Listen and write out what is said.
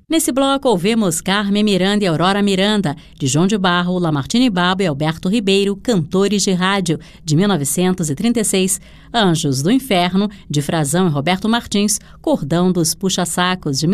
Nesse bloco, ouvimos Carmen Miranda e Aurora Miranda, de João de Barro, Lamartine Babo e Alberto Ribeiro, Cantores de Rádio, de 1936, Anjos do Inferno, de Frazão e Roberto Martins, Cordão dos Puxa-Sacos, de